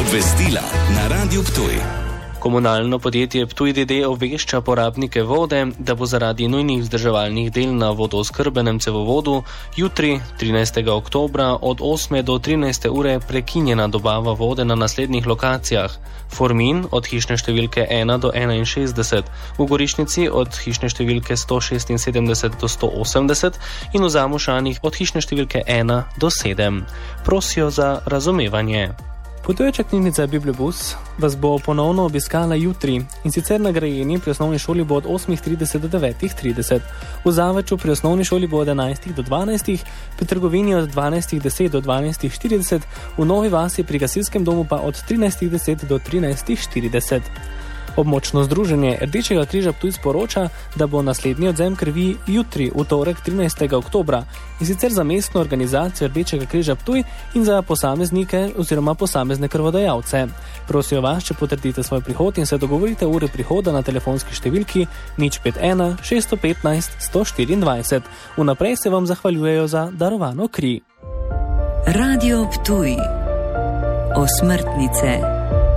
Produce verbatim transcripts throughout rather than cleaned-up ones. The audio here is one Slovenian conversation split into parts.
Obvestila na Radiu Ptuj. Komunalno podjetje Ptuj D D obvešča porabnike vode, da bo zaradi nujnih vzdrževalnih del na vodooskrbenem cevovodu jutri, trinajstega oktobra, od osme do trinajste ure prekinjena dobava vode na naslednjih lokacijah: Formin od hišne številke ena do enainšestdeset, v Gorišnici od hišne številke sto šestinsedemdeset do sto osemdeset in v Zamušanih od hišne številke ena do sedem. Prosijo za razumevanje. Potujoča knjižnica Bibliobus vas bo ponovno obiskala jutri, in sicer na Grajeni pri osnovni šoli bo od osmih trideset do devetih trideset, v Zaveču pri osnovni šoli bo od enajstih do dvanajstih, pri trgovini od dvanajstih deset do dvanajstih štirideset, v Novi Vasi pri gasilskem domu pa od trinajstih deset do trinajstih štirideset. Območno združenje Rdečega križa Ptuj sporoča, da bo naslednji odvzem krvi jutri, v torek trinajstega oktobra, in sicer za mestno organizacijo Rdečega križa Ptuj in za posameznike oziroma posamezne krvodajalce. Prosijo vas, če potrdite svoj prihod in se dogovorite ure prihoda na telefonski številki nič pet ena šeststo petnajst sto štiriindvajset. Vnaprej se vam zahvaljujejo za darovano kri. Radio Ptuj. Osmrtnice.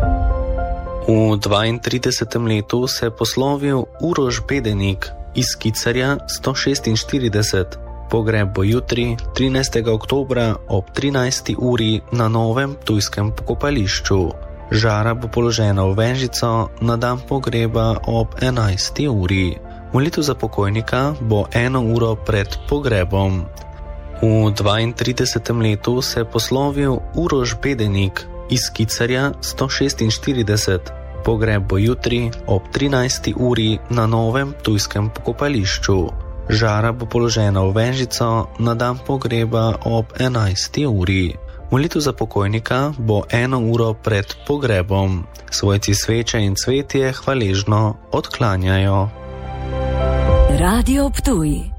V dvaintridesetem letu se je poslovil Uroš Bedenik iz Kicarja sto šestinštirideset. Pogreb bo jutri, trinajstega oktobra ob trinajsti uri na novem ptujskem pokopališču. Žara bo položena v venžico, na dan pogreba ob enajsti uri. Molitev za pokojnika bo eno uro pred pogrebom. V dvaintridesetem letu se je poslovil Uroš Bedenik iz Kicarja sto šestinštirideset. Pogreb bo jutri ob trinajsti uri na novem ptujskem pokopališču. Žara bo položena v venžico, na dan pogreba ob enajsti uri. Molitev za pokojnika bo eno uro pred pogrebom. Svojci sveče in cvetje hvaležno odklanjajo. Radio Ptuj.